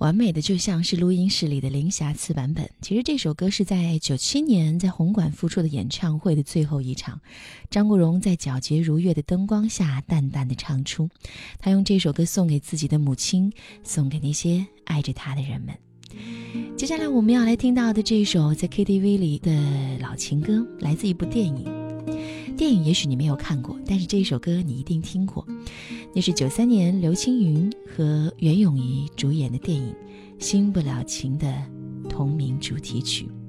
完美的就像是录音室里的零瑕疵版本。其实这首歌是在97年在红馆复出的演唱会的最后一场，张国荣在皎洁如月的灯光下淡淡的唱出，他用这首歌送给自己的母亲，送给那些爱着他的人们。接下来我们要来听到的这首在 KTV 里的老情歌，来自一部电影。电影也许你没有看过，但是这首歌你一定听过，那是93年刘青云和袁咏仪主演的电影《新不了情》的同名主题曲。